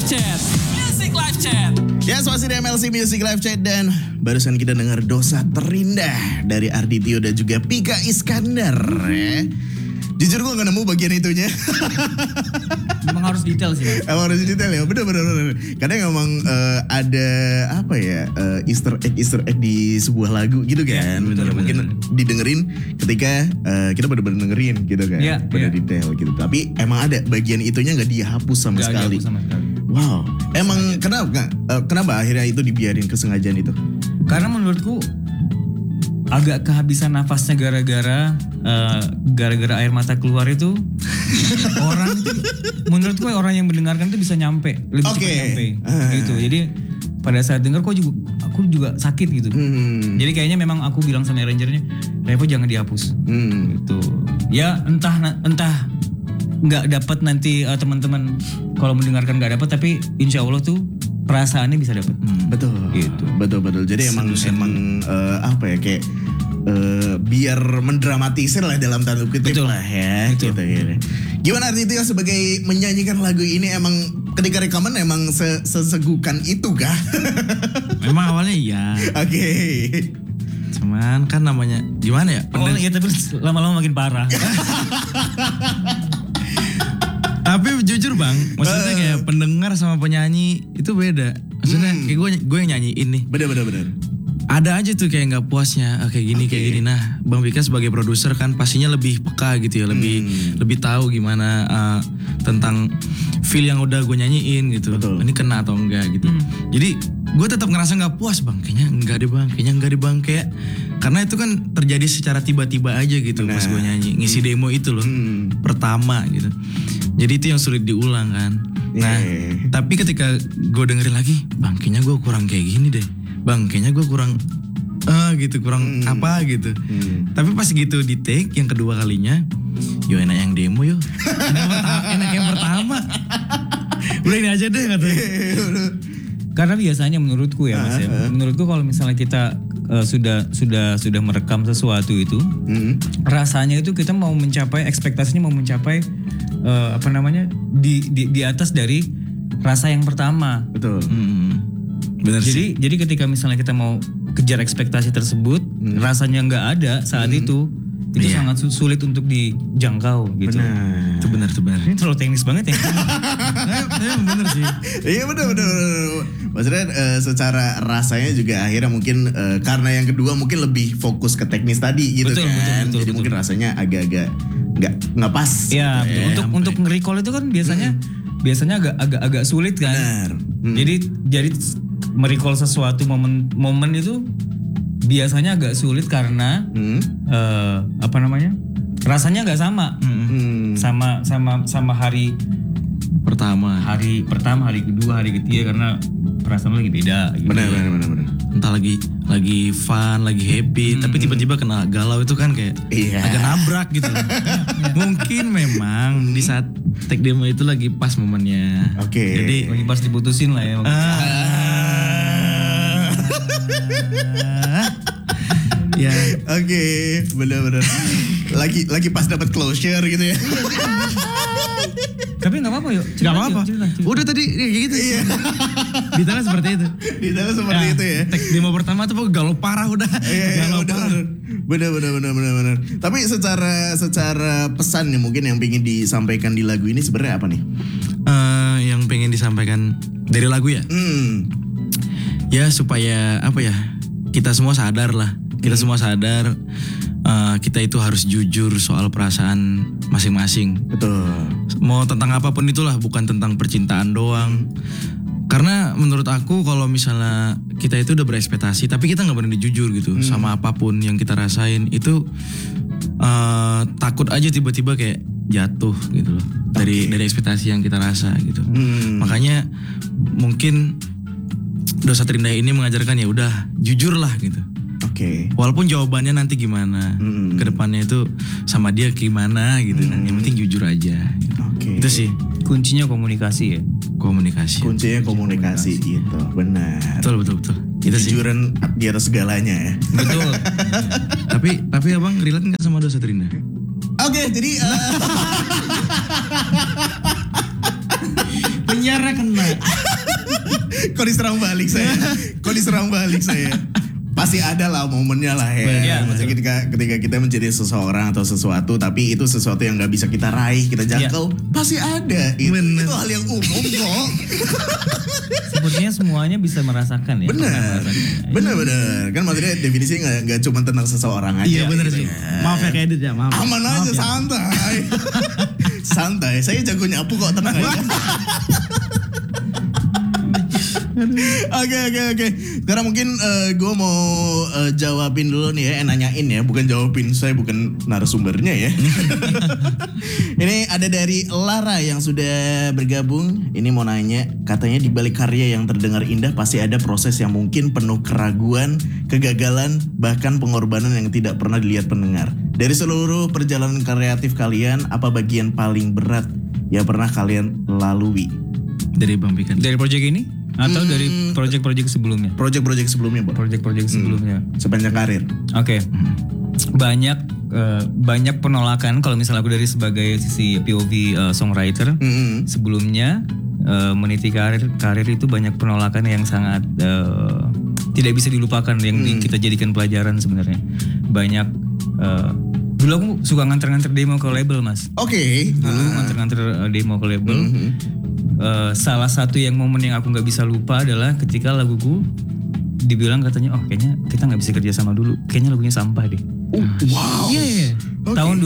Chat. Music Live Chat. Ya, masih di MLC Music Live Chat dan barusan kita dengar Dosa Terindah dari Arditio dan juga Pika Iskandar. Ya. Jujur gue gak nemu bagian itunya. Memang harus detail sih. Emang harus detail ya, bener. Kadang emang ada apa ya, Easter egg di sebuah lagu gitu kan. Betul, mungkin didengerin ketika kita bener-bener dengerin gitu kan. Iya, Bener iya. detail gitu. Tapi emang ada bagian itunya gak dihapus sama sekali. Wow, emang kenapa akhirnya itu dibiarin kesengajaan itu? Karena menurutku agak kehabisan nafasnya gara-gara air mata keluar itu orang itu, menurutku orang yang mendengarkan itu bisa nyampe lebih cepat nyampe gitu. Jadi pada saat dengar aku juga sakit gitu. Jadi kayaknya memang aku bilang sama arrangernya, Revo jangan dihapus gitu. Ya entah nggak dapat nanti teman-teman kalau mendengarkan nggak dapat, tapi insya Allah tuh perasaannya bisa dapat. Betul. Gitu. Betul. Jadi emang apa ya, kayak biar mendramatisir lah dalam tanda kutip lah ya. Betul. Gitu. Gimana Arditio sebagai menyanyikan lagu ini, emang ketika rekaman emang sesegukan itu kah? Memang awalnya iya. Oke. Cuman kan namanya gimana ya? Iya, tapi lama-lama makin parah. Tapi jujur bang, maksudnya kayak pendengar sama penyanyi itu beda. Maksudnya kayak gue yang nyanyiin nih. Bener. Ada aja tuh kayak nggak puasnya, kayak gini. Nah, Bang Pika sebagai produser kan pastinya lebih peka gitu ya, lebih tahu gimana tentang feel yang udah gue nyanyiin gitu. Betul. Ini kena atau enggak gitu. Jadi gue tetap ngerasa nggak puas bang. Kayaknya enggak deh bang. Kayak karena itu kan terjadi secara tiba-tiba aja gitu. Pas gue nyanyi ngisi demo itu loh pertama gitu. Jadi itu yang sulit diulang kan. Nah, tapi ketika gue dengerin lagi, bang kayaknya gue kurang kayak gini deh. Bang kayaknya gue kurang kurang apa gitu. Tapi pas gitu di take yang kedua kalinya, yo enak yang demo yo. enak yang pertama. Udah ini aja deh katanya. Karena biasanya menurutku ya Mas ya, menurutku kalau misalnya kita sudah merekam sesuatu itu, rasanya itu kita mau mencapai, ekspektasinya mau mencapai di atas dari rasa yang pertama. Betul. Bener sih. Jadi ketika misalnya kita mau kejar ekspektasi tersebut, rasanya nggak ada saat itu sangat sulit untuk dijangkau gitu. Itu benar. Ini terlalu teknis banget ya. Bener sih. Iya bener. Maksudnya secara rasanya juga akhirnya mungkin karena yang kedua mungkin lebih fokus ke teknis tadi gitu kan. Jadi mungkin rasanya agak-agak nggak pas. Iya, untuk nge-recall itu kan biasanya agak sulit kan. Jadi merecall sesuatu momen itu biasanya agak sulit karena rasanya nggak sama. Sama hari pertama, hari kedua, hari ketiga, karena perasaan lagi beda gitu. Benar. Entah lagi fun, lagi happy, tapi tiba-tiba kena galau itu kan kayak agak nabrak gitu. Mungkin memang di saat take demo itu lagi pas momennya. Oke. Jadi Lagi pas diputusin lah ya. ya. Oke, benar. Lagi pas dapat closure gitu ya. Tapi nggak apa-apa yuk. Gak apa-apa. Udah tadi kayak gitu. Iya. Detailnya seperti itu. Detailnya seperti itu ya. Take demo pertama tuh galau parah udah. Iya, benar. Tapi secara pesan nih mungkin yang pengen disampaikan di lagu ini sebenarnya apa nih? Yang pengen disampaikan dari lagu ya? Ya supaya apa ya? Kita semua sadar lah. Kita itu harus jujur soal perasaan masing-masing. Betul. Mau tentang apapun itulah, bukan tentang percintaan doang. Karena menurut aku kalau misalnya kita itu udah berekspektasi tapi kita nggak berani jujur gitu sama apapun yang kita rasain, itu takut aja tiba-tiba kayak jatuh gitu loh dari ekspektasi yang kita rasa gitu. Makanya mungkin Dosa Terindah ini mengajarkan ya udah jujur lah gitu. Oke. Walaupun jawabannya nanti gimana, kedepannya itu sama dia gimana gitu. Yang penting jujur aja. Oke. Itu sih. Kuncinya komunikasi ya. Kuncinya komunikasi gitu. Benar. Betul. Itu sih. Jujuran di atas segalanya ya. Betul. tapi abang relate nggak sama Dosa Terindah? Oke, jadi Penyiarnya kena. Kok diserang balik saya? Pasti ada lah momennya lah ya. Maksudnya ketika kita menjadi seseorang atau sesuatu, tapi itu sesuatu yang nggak bisa kita raih, kita jangkau, pasti ada. Itu hal yang umum kok. Sepertinya semuanya bisa merasakan ya. Benar. Kan maksudnya definisi nggak cuma tentang seseorang aja. Iya benar sih. Maaf ya Kak Edit ya, maaf. Aman aja, santai. Santai. Saya jago nyapu kok, tenang aja. Oke. Sekarang mungkin gue mau jawabin dulu nih ya, nanyain ya, bukan jawabin. Saya bukan narasumbernya ya. Ini ada dari Lara yang sudah bergabung. Ini mau nanya, katanya di balik karya yang terdengar indah pasti ada proses yang mungkin penuh keraguan, kegagalan, bahkan pengorbanan yang tidak pernah dilihat pendengar. Dari seluruh perjalanan kreatif kalian, apa bagian paling berat yang pernah kalian lalui? Dari Bang Pikan. Dari project ini? Atau dari project-project sebelumnya? Project-project sebelumnya, Bang. Project-project sebelumnya. Sepanjang karir. Oke. Banyak penolakan kalau misalnya aku dari sebagai sisi POV songwriter. Sebelumnya meniti karir itu banyak penolakan yang sangat tidak bisa dilupakan yang kita jadikan pelajaran sebenarnya. Banyak dulu aku suka nganter-nganter demo ke label, Mas. Oke. Dulu nganter-nganter demo ke label. Salah satu yang momen yang aku nggak bisa lupa adalah ketika laguku dibilang katanya, oh kayaknya kita nggak bisa kerja sama dulu, kayaknya lagunya sampah deh. Wow. Iya. Okay. Tahun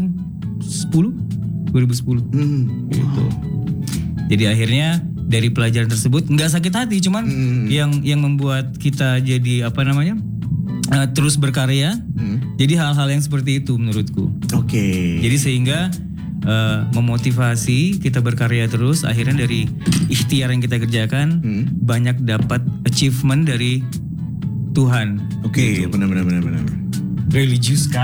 2010 gitu. Jadi akhirnya dari pelajaran tersebut nggak sakit hati, cuman yang membuat kita jadi terus berkarya. Jadi hal-hal yang seperti itu menurutku. Oke. Jadi sehingga memotivasi kita berkarya terus. Akhirnya dari ikhtiar yang kita kerjakan banyak dapat achievement dari Tuhan. Oke, gitu. benar. Religius kan.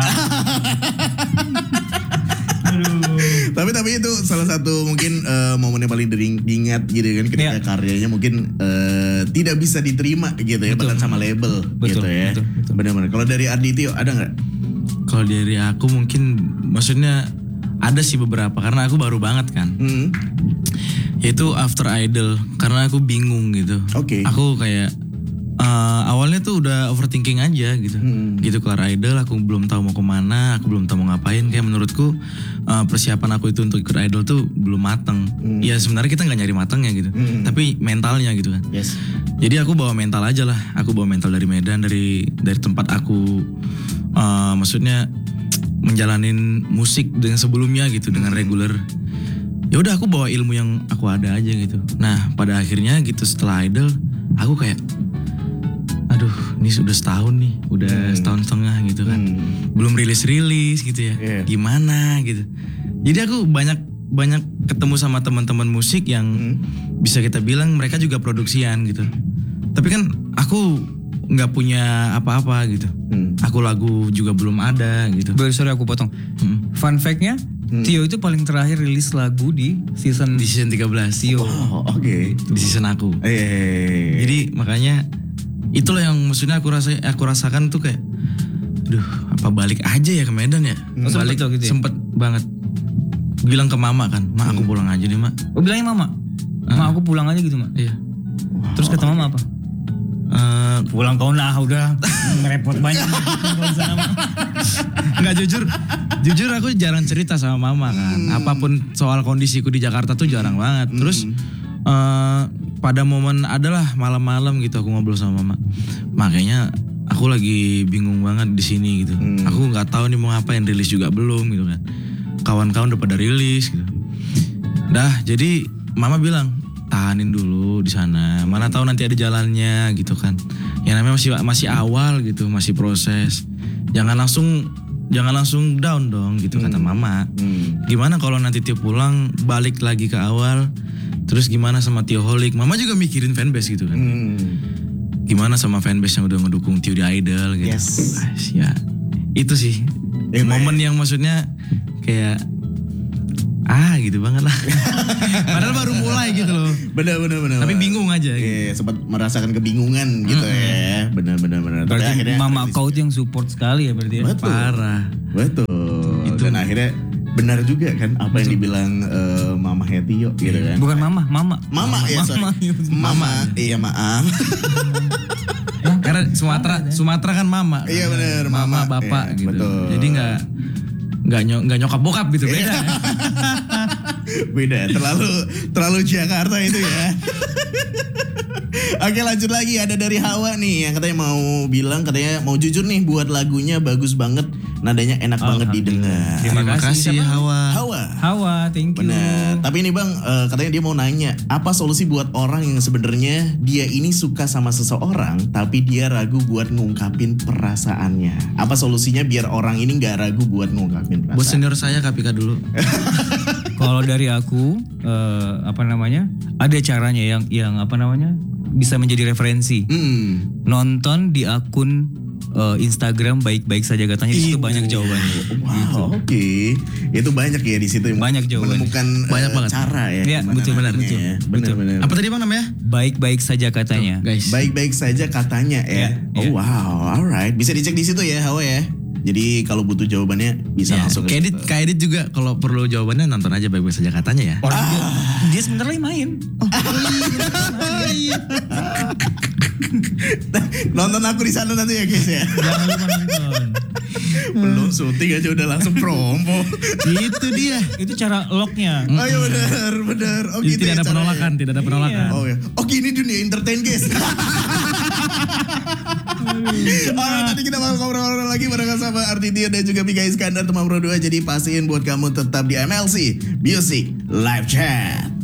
Tapi itu salah satu mungkin momen yang paling diingat gitu kan, ketika karyanya mungkin tidak bisa diterima gitu ya, bahkan sama label. Betul, gitu ya. betul. Benar-benar. Kalau dari Arditio ada nggak? Kalau dari aku mungkin maksudnya ada sih beberapa, karena aku baru banget kan. Yaitu After Idol, karena aku bingung gitu. Oke. Aku kayak awalnya tuh udah overthinking aja gitu. Gitu kelar Idol, aku belum tahu mau kemana, aku belum tahu mau ngapain. Kayak menurutku persiapan aku itu untuk ikut Idol tuh belum mateng. Ya sebenarnya kita nggak nyari matengnya gitu, tapi mentalnya gitu kan. Yes. Jadi aku bawa mental aja lah. Aku bawa mental dari Medan, dari tempat aku maksudnya menjalanin musik dengan sebelumnya gitu, dengan reguler. Ya udah aku bawa ilmu yang aku ada aja gitu. Nah pada akhirnya gitu setelah Idol, aku kayak, aduh ini sudah setahun nih, udah setahun setengah gitu kan, belum rilis gitu ya. Gimana gitu. Jadi aku banyak ketemu sama teman-teman musik yang bisa kita bilang mereka juga produksian gitu. Tapi kan aku nggak punya apa-apa gitu. Aku lagu juga belum ada gitu. Sorry aku potong. Fun fact-nya, Tio itu paling terakhir rilis lagu di season 13. Tio. Oh, oke. Di season aku. Jadi makanya itulah yang maksudnya aku rasakan tuh kayak, aduh apa balik aja ya ke Medan ya. Balik gitu ya? Sempet banget. Bilang ke mama kan, "Ma aku pulang aja deh, Ma." Oh bilangnya mama? Ma aku pulang aja gitu, Ma? Iya. Terus kata mama apa? Pulang kau lah, udah merepot banyak. Enggak, jujur aku jarang cerita sama mama kan. Apapun soal kondisiku di Jakarta tuh jarang banget. Terus pada momen adalah malam-malam gitu aku ngobrol sama mama. Makanya aku lagi bingung banget di sini gitu. Aku nggak tahu nih mau ngapain, rilis juga belum gitu kan. Kawan-kawan udah pada rilis gitu. Jadi mama bilang, tahanin dulu di sana. Mana tahu nanti ada jalannya gitu kan. Ya namanya masih awal gitu, masih proses. Jangan langsung down dong gitu kata mama. Gimana kalau nanti Tio pulang balik lagi ke awal? Terus gimana sama Tioholic? Mama juga mikirin fanbase gitu kan. Gimana sama fanbase yang udah ngedukung Tio di Idol gitu. Yes. Ya itu sih momen yang maksudnya kayak gitu banget lah. Padahal baru mulai gitu loh. Benar. Tapi bingung aja. Gitu. Sempat merasakan kebingungan gitu ya. Benar. Berarti mama kau yang support sekali ya berarti ya. Betul. Parah. Betul. Itu. Dan akhirnya benar juga kan apa yang dibilang Mama Hetio gitu kan. Bukan mama. Mama ya, sorry. Mama, iya maaf. Karena Sumatera kan mama. Iya benar, mama mama, bapak iya, gitu. betul. Jadi nggak nyokap bokap gitu, beda. Beda, terlalu Jakarta itu ya. Oke, lanjut lagi, ada dari Hawa nih yang katanya mau jujur nih buat lagunya bagus banget, nadanya enak banget didengar. Terima kasih Hawa. Hawa, thank you. Benar. Tapi ini Bang, katanya dia mau nanya, apa solusi buat orang yang sebenarnya dia ini suka sama seseorang tapi dia ragu buat ngungkapin perasaannya? Apa solusinya biar orang ini nggak ragu buat ngungkapin perasaan? Buat senior saya Kapika dulu. Kalau dari aku ada caranya yang bisa menjadi referensi. Nonton di akun Instagram baik-baik saja katanya, di situ banyak jawabannya. Wow, oke. Itu banyak ya di situ. Banyak jawabannya. Menemukan Banyak banget. cara ya. Iya, gimana betul. caranya ya. Benar. Apa tadi Bang namanya? Baik-baik saja katanya. Guys. Baik-baik saja katanya ya. Iya. Wow, alright. Bisa dicek di situ ya, Hawa ya. Jadi kalau butuh jawabannya bisa langsung ke situ. Kak Edit juga kalau perlu jawabannya nonton aja baik-baik saja katanya ya. Orang dia sebentar lagi main. Nonton aku di sana nanti ya guys ya. Jangan lupa nonton. Belum syuting aja udah langsung promo. Itu dia. Itu cara locknya. Oh iya benar. Oh Jadi gitu tidak ya ada penolakan, caranya. tidak ada penolakan. Oh ya. Oh gini dunia entertain guys. Nanti kita bakal ngobrol lagi bareng sama Artitia dan juga Mika Iskandar teman Pro 2. Jadi pastiin buat kamu tetap di MLC Music Live Chat.